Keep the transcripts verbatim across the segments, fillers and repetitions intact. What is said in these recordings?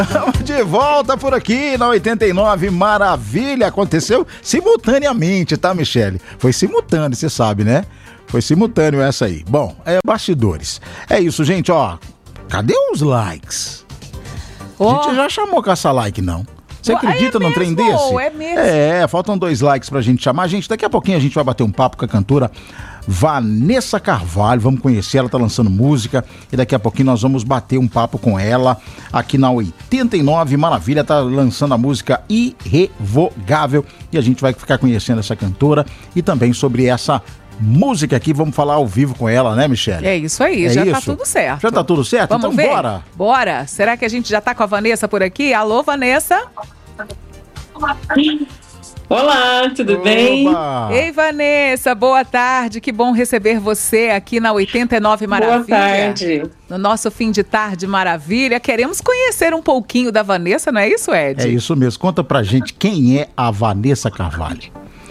De volta por aqui na oitenta e nove Maravilha. Aconteceu simultaneamente, tá, Michele? Foi simultâneo, você sabe, né? Foi simultâneo essa aí. Bom, é bastidores. É isso, gente, ó. Cadê os likes? Oh. A gente já chamou caça-like, não. Você acredita é num trem desse? É mesmo. É, faltam dois likes pra gente chamar. Gente, daqui a pouquinho a gente vai bater um papo com a cantora Vanessa Carvalho. Vamos conhecer, ela tá lançando música e daqui a pouquinho nós vamos bater um papo com ela aqui na oitenta e nove Maravilha. Tá lançando a música Irrevogável e a gente vai ficar conhecendo essa cantora e também sobre essa música aqui, vamos falar ao vivo com ela, né, Michele? É isso aí, é já isso? Tá tudo certo. Já tá tudo certo? Vamos então ver? bora! Bora! Será que a gente já tá com a Vanessa por aqui? Alô, Vanessa? Olá, tudo Oba. bem? Ei, Vanessa, boa tarde, que bom receber você aqui na oitenta e nove Maravilha. Boa tarde. No nosso fim de tarde maravilha, queremos conhecer um pouquinho da Vanessa, não é isso, Ed? É isso mesmo, conta pra gente quem é a Vanessa Carvalho.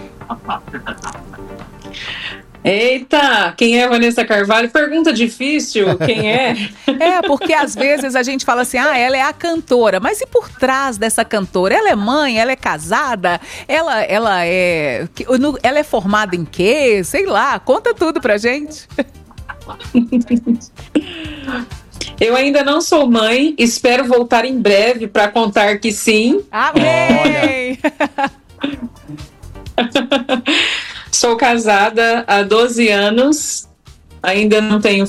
Eita, quem é a Vanessa Carvalho? Pergunta difícil, quem é? É, porque às vezes a gente fala assim, ah, ela é a cantora, mas e por trás dessa cantora? Ela é mãe, ela é casada, ela, ela, é, ela é formada em quê? Sei lá, conta tudo pra gente. Eu ainda não sou mãe, espero voltar em breve para contar que sim. Amém! Sou casada há doze anos, ainda não tenho.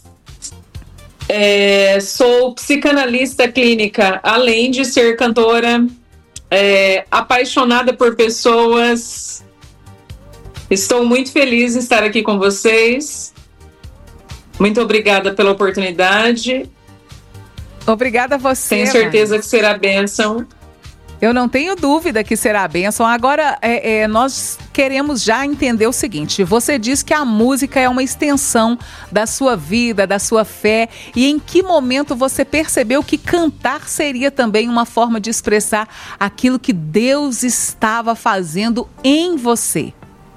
É, sou psicanalista clínica, além de ser cantora, é, apaixonada por pessoas. Estou muito feliz em estar aqui com vocês. Muito obrigada pela oportunidade. Obrigada a você. Tenho certeza Vanessa. que será bênção. Eu não tenho dúvida que será a bênção. Agora, é, é, nós queremos já entender o seguinte. Você diz que a música é uma extensão da sua vida, da sua fé. E em que momento você percebeu que cantar seria também uma forma de expressar aquilo que Deus estava fazendo em você?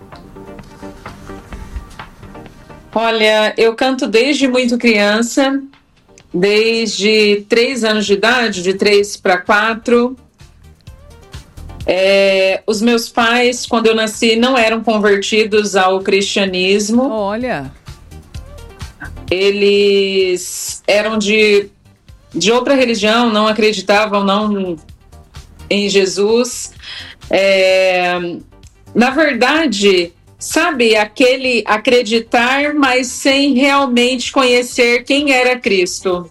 Olha, eu canto desde muito criança, desde três anos de idade, de três para quatro. É, os meus pais, quando eu nasci, não eram convertidos ao cristianismo. Olha. Eles eram de, de outra religião, não acreditavam não em Jesus. É, na verdade, sabe, aquele acreditar, mas sem realmente conhecer quem era Cristo.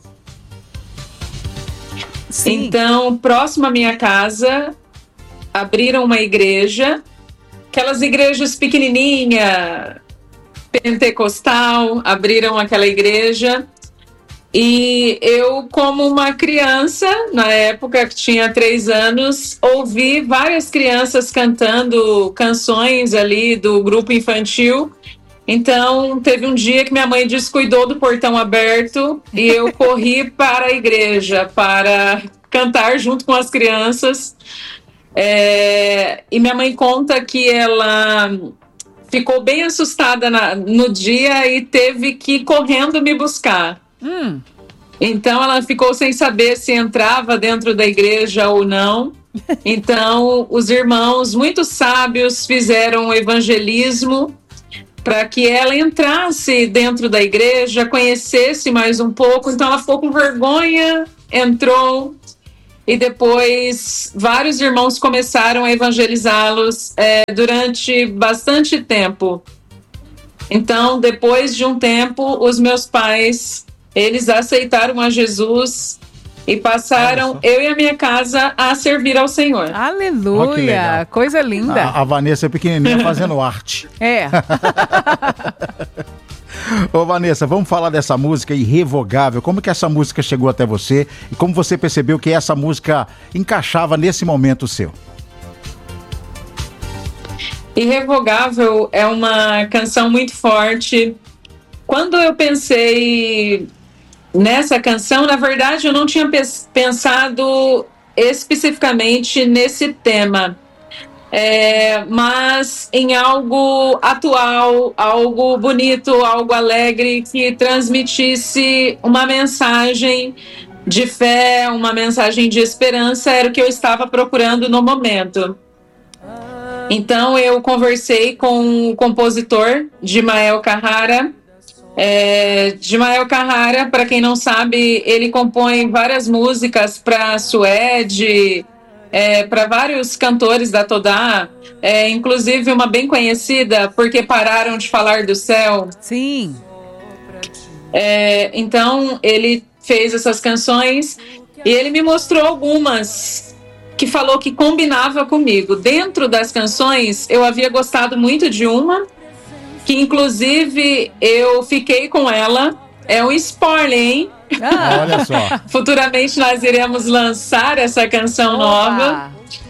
Sim. Então, próximo à minha casa, abriram uma igreja, aquelas igrejas pequenininha, pentecostal, abriram aquela igreja e eu, como uma criança, na época que tinha três anos, ouvi várias crianças cantando canções ali do grupo infantil. Então, teve um dia que minha mãe descuidou do portão aberto e eu corri para a igreja para cantar junto com as crianças. É, e minha mãe conta que ela ficou bem assustada na, no dia e teve que ir correndo me buscar. Hum. Então ela ficou sem saber se entrava dentro da igreja ou não. Então os irmãos, muito sábios, fizeram um evangelismo para que ela entrasse dentro da igreja, conhecesse mais um pouco. Então ela ficou com vergonha, entrou. E depois vários irmãos começaram a evangelizá-los é, durante bastante tempo. Então, depois de um tempo, os meus pais, eles aceitaram a Jesus e passaram, eu e a minha casa, a servir ao Senhor. Aleluia! Oh, coisa linda! A, a Vanessa é pequenininha fazendo arte. É. Ô Vanessa, vamos falar dessa música Irrevogável. Como que essa música chegou até você e como você percebeu que essa música encaixava nesse momento seu? Irrevogável é uma canção muito forte. Quando eu pensei nessa canção, na verdade eu não tinha pensado especificamente nesse tema. É, mas em algo atual, algo bonito, algo alegre, que transmitisse uma mensagem de fé, uma mensagem de esperança, era o que eu estava procurando no momento. Então eu conversei com o compositor Dimael Carrara. É, Dimael Carrara, para quem não sabe, ele compõe várias músicas para Suede, é, para vários cantores da Todá, é, inclusive uma bem conhecida, Porque Pararam de Falar do Céu. Sim. É, então ele fez essas canções e ele me mostrou algumas que falou que combinava comigo. Dentro das canções, eu havia gostado muito de uma, que inclusive eu fiquei com ela. É um spoiler, hein? Ah, olha só. Futuramente nós iremos lançar essa canção Opa. nova.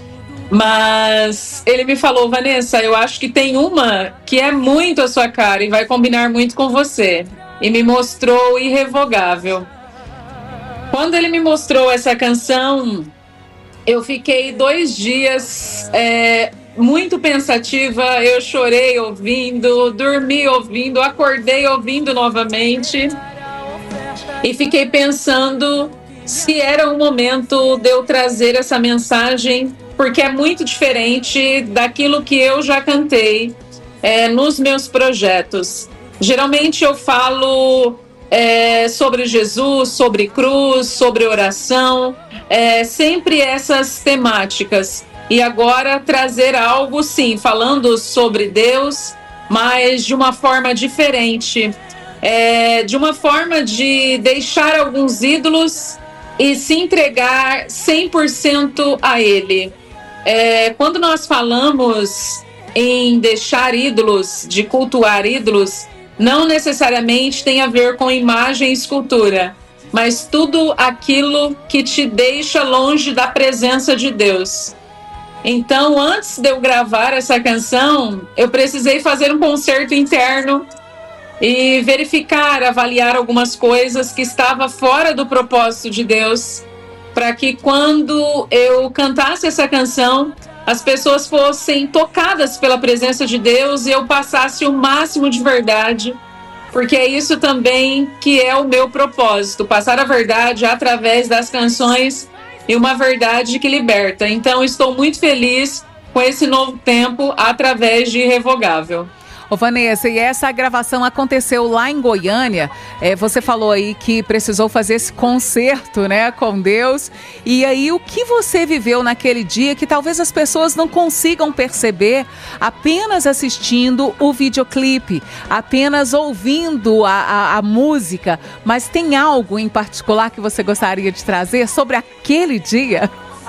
Mas ele me falou: Vanessa, eu acho que tem uma que é muito a sua cara e vai combinar muito com você. E me mostrou Irrevogável. Quando ele me mostrou essa canção, eu fiquei dois dias é, muito pensativa. Eu chorei ouvindo, dormi ouvindo, acordei ouvindo novamente. E fiquei pensando se era o momento de eu trazer essa mensagem, porque é muito diferente daquilo que eu já cantei é, nos meus projetos. Geralmente eu falo é, sobre Jesus, sobre cruz, sobre oração, é, sempre essas temáticas. E agora trazer algo, sim, falando sobre Deus, mas de uma forma diferente, é, de uma forma de deixar alguns ídolos e se entregar cem por cento a Ele. É, quando nós falamos em deixar ídolos, de cultuar ídolos, não necessariamente tem a ver com imagem e escultura, mas tudo aquilo que te deixa longe da presença de Deus. Então, antes de eu gravar essa canção, eu precisei fazer um concerto interno e verificar, avaliar algumas coisas que estavam fora do propósito de Deus, para que quando eu cantasse essa canção, as pessoas fossem tocadas pela presença de Deus e eu passasse o máximo de verdade, porque é isso também que é o meu propósito, passar a verdade através das canções e uma verdade que liberta. Então, estou muito feliz com esse novo tempo através de Irrevogável. Ô Vanessa, e essa gravação aconteceu lá em Goiânia, é, você falou aí que precisou fazer esse concerto, né, com Deus, e aí o que você viveu naquele dia que talvez as pessoas não consigam perceber apenas assistindo o videoclipe, apenas ouvindo a, a, a música, mas tem algo em particular que você gostaria de trazer sobre aquele dia?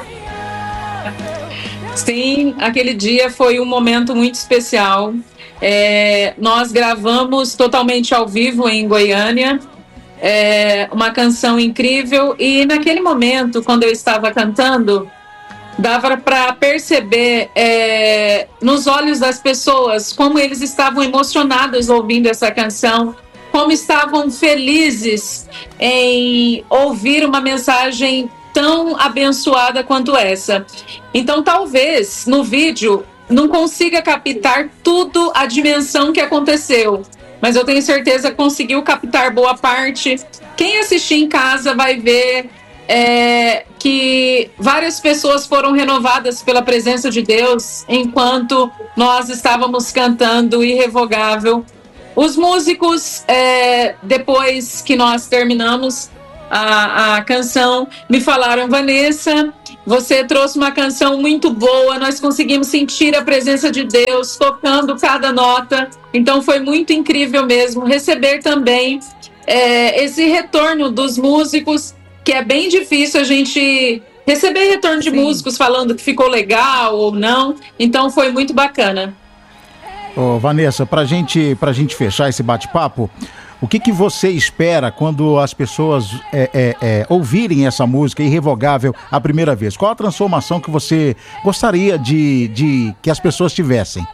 Sim, aquele dia foi um momento muito especial. É, nós gravamos totalmente ao vivo em Goiânia, é, uma canção incrível, e naquele momento, quando eu estava cantando, dava para perceber é, nos olhos das pessoas como eles estavam emocionados ouvindo essa canção, como estavam felizes em ouvir uma mensagem tão abençoada quanto essa. Então, talvez no vídeo não consiga captar tudo a dimensão que aconteceu, mas eu tenho certeza que conseguiu captar boa parte. Quem assistir em casa vai ver é, que várias pessoas foram renovadas pela presença de Deus enquanto nós estávamos cantando Irrevogável. Os músicos, é, depois que nós terminamos a, a canção, me falaram: Vanessa, você trouxe uma canção muito boa, nós conseguimos sentir a presença de Deus tocando cada nota. Então foi muito incrível mesmo receber também é, esse retorno dos músicos, que é bem difícil a gente receber retorno de Sim. músicos falando que ficou legal ou não. Então foi muito bacana. Ô, Vanessa, pra gente, pra gente fechar esse bate-papo, o que, que você espera quando as pessoas é, é, é, ouvirem essa música Irrevogável a primeira vez? Qual a transformação que você gostaria de, de que as pessoas tivessem?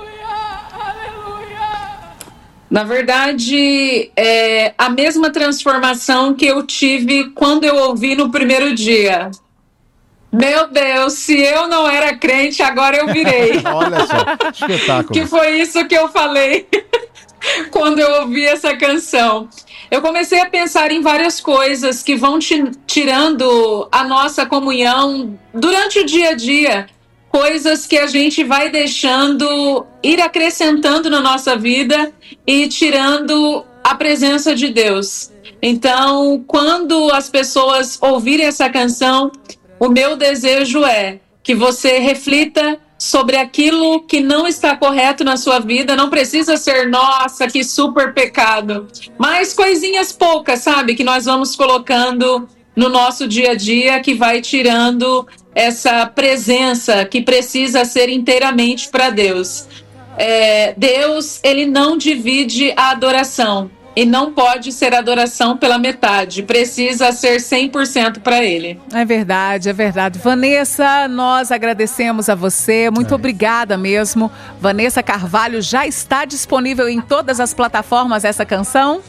Na verdade, é a mesma transformação que eu tive quando eu ouvi no primeiro dia. Meu Deus, se eu não era crente, agora eu virei. Olha só, espetáculo. Que foi isso que eu falei quando eu ouvi essa canção. Eu comecei a pensar em várias coisas que vão te tirando a nossa comunhão durante o dia a dia. Coisas que a gente vai deixando ir acrescentando na nossa vida e tirando a presença de Deus. Então, quando as pessoas ouvirem essa canção, o meu desejo é que você reflita sobre aquilo que não está correto na sua vida. Não precisa ser, nossa, que super pecado, mas coisinhas poucas, sabe, que nós vamos colocando no nosso dia a dia, que vai tirando essa presença que precisa ser inteiramente para Deus. É, Deus, ele não divide a adoração. E não pode ser adoração pela metade. Precisa ser cem por cento para Ele. É verdade, é verdade. Vanessa, nós agradecemos a você. Muito é. obrigada mesmo. Vanessa Carvalho, já está disponível em todas as plataformas essa canção?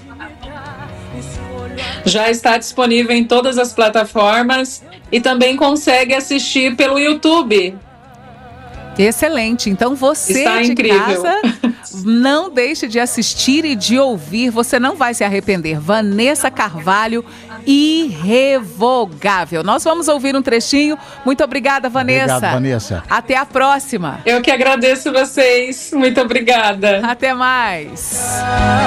Já está disponível em todas as plataformas. E também consegue assistir pelo YouTube. Excelente. Então você Está de incrível. casa, não deixe de assistir e de ouvir. Você não vai se arrepender. Vanessa Carvalho, Irrevogável. Nós vamos ouvir um trechinho. Muito obrigada, Vanessa. Obrigado, Vanessa. Até a próxima. Eu que agradeço vocês. Muito obrigada. Até mais.